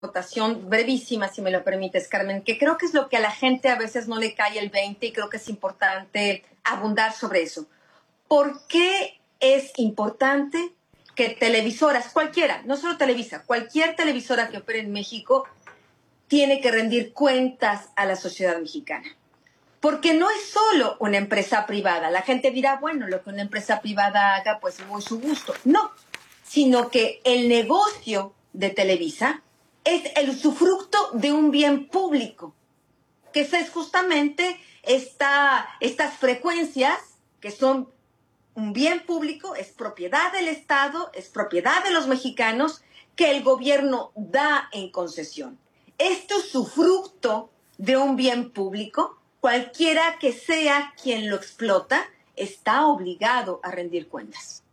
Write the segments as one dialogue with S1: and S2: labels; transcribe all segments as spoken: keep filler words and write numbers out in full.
S1: acotación brevísima, si me lo permites, Carmen, que creo que es lo que a la gente a veces no le cae el veinte y creo que es importante abundar sobre eso. ¿Por qué es importante que televisoras, cualquiera, no solo Televisa, cualquier televisora que opere en México tiene que rendir cuentas a la sociedad mexicana? Porque no es solo una empresa privada. La gente dirá, bueno, lo que una empresa privada haga, pues es muy su gusto. No, sino que el negocio de Televisa es el usufructo de un bien público, que es justamente esta, estas frecuencias que son un bien público, es propiedad del Estado, es propiedad de los mexicanos, que el gobierno da en concesión. Este usufructo de un bien público, cualquiera que sea quien lo explota, está obligado a rendir cuentas.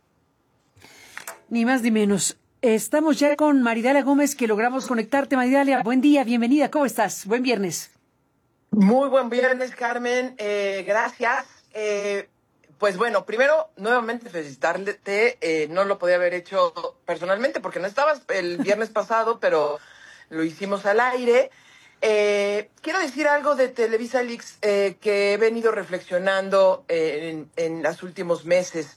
S2: Ni más ni menos. Estamos ya con Maridalia Gómez, que logramos conectarte. Maridalia, buen día, bienvenida, ¿cómo estás? Buen viernes.
S3: Muy buen viernes, Carmen, eh, gracias. Eh, pues bueno, primero, nuevamente felicitarte, eh, no lo podía haber hecho personalmente porque no estabas el viernes pasado, pero lo hicimos al aire. Eh, quiero decir algo de Televisa Leaks eh, que he venido reflexionando eh, en, en los últimos meses.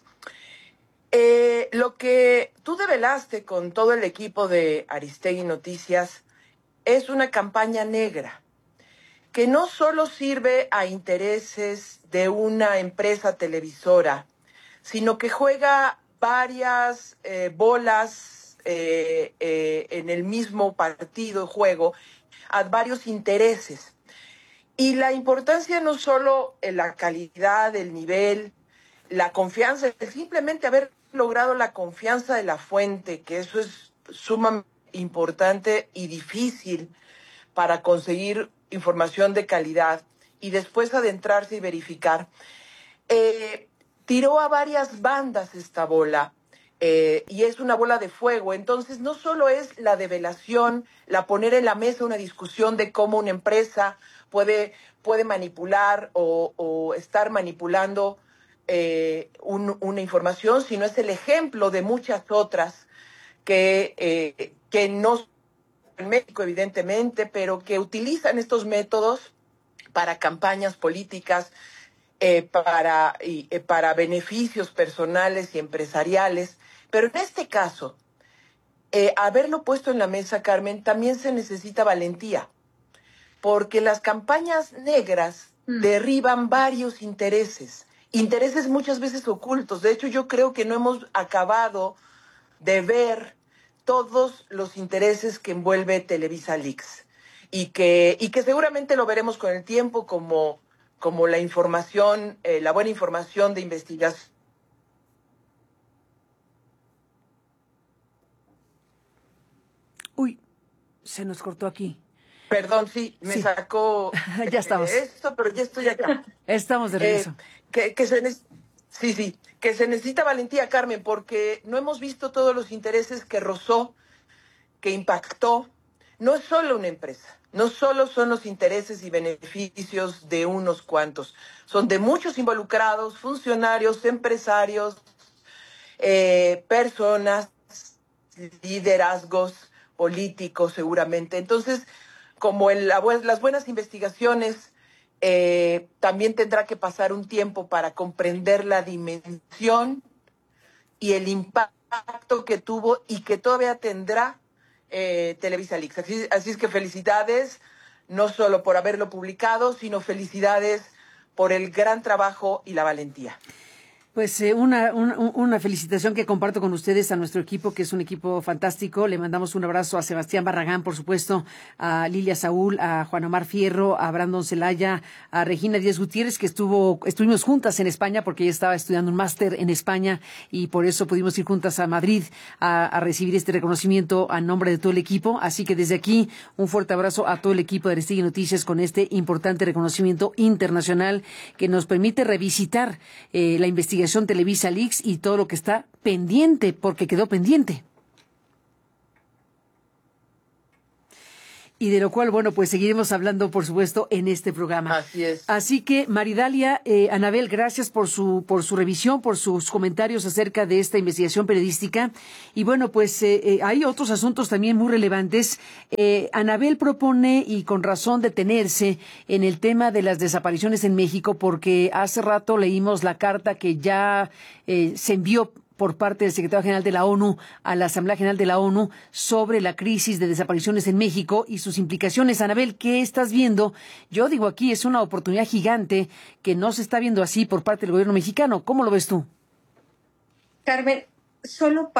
S3: Eh, lo que tú develaste con todo el equipo de Aristegui Noticias es una campaña negra que no solo sirve a intereses de una empresa televisora, sino que juega varias eh, bolas eh, eh, en el mismo partido de juego a varios intereses. Y la importancia no solo en la calidad, el nivel, la confianza, es simplemente haber logrado la confianza de la fuente, que eso es sumamente importante y difícil para conseguir información de calidad y después adentrarse y verificar. Eh, tiró a varias bandas esta bola eh, y es una bola de fuego. Entonces no solo es la develación, la poner en la mesa una discusión de cómo una empresa puede, puede manipular o, o estar manipulando eh, un, una información, sino es el ejemplo de muchas otras que, eh, que no en México, evidentemente, pero que utilizan estos métodos para campañas políticas, eh, para, y, eh, para beneficios personales y empresariales. Pero en este caso, eh, haberlo puesto en la mesa, Carmen, también se necesita valentía, porque las campañas negras mm. derriban varios intereses, intereses muchas veces ocultos. De hecho, yo creo que no hemos acabado de ver todos los intereses que envuelve Televisa Leaks y que, y que seguramente lo veremos con el tiempo como, como la información, eh, la buena información de investigación.
S2: Uy, se nos cortó aquí.
S3: Perdón, sí, me sí. sacó
S2: ya estamos.
S3: esto, pero ya estoy acá.
S2: Estamos de regreso.
S3: Eh, que, que se ne- sí, sí, que se necesita valentía, Carmen, porque no hemos visto todos los intereses que rozó, que impactó. No es solo una empresa, no solo son los intereses y beneficios de unos cuantos, son de muchos involucrados, funcionarios, empresarios, eh, personas, liderazgos políticos seguramente. Entonces, como el, las buenas investigaciones, eh, también tendrá que pasar un tiempo para comprender la dimensión y el impacto que tuvo y que todavía tendrá eh, Televisa Leaks. Así, así es que felicidades, no solo por haberlo publicado, sino felicidades por el gran trabajo y la valentía.
S2: Pues eh, una, una, una felicitación que comparto con ustedes, a nuestro equipo, que es un equipo fantástico. Le mandamos un abrazo a Sebastián Barragán, por supuesto, a Lilia Saúl, a Juan Omar Fierro, a Brandon Celaya, a Regina Díaz Gutiérrez, que estuvo, estuvimos juntas en España porque ella estaba estudiando un máster en España y por eso pudimos ir juntas a Madrid a, a recibir este reconocimiento a nombre de todo el equipo. Así que desde aquí, un fuerte abrazo a todo el equipo de Aristegui Noticias con este importante reconocimiento internacional que nos permite revisitar eh, la investigación Televisa Leaks y todo lo que está pendiente, porque quedó pendiente. Y de lo cual, bueno, pues seguiremos hablando, por supuesto, en este programa.
S3: Así es.
S2: Así que, Maridalia, eh, Anabel, gracias por su por su revisión, por sus comentarios acerca de esta investigación periodística. Y bueno, pues eh, eh, hay otros asuntos también muy relevantes. Eh, Anabel propone, y con razón, detenerse en el tema de las desapariciones en México, porque hace rato leímos la carta que ya eh, se envió por parte del secretario general de la ONU a la Asamblea General de la ONU sobre la crisis de desapariciones en México y sus implicaciones. Anabel, ¿qué estás viendo? Yo digo aquí, es una oportunidad gigante que no se está viendo así por parte del gobierno mexicano. ¿Cómo lo ves tú?
S1: Carmen, solo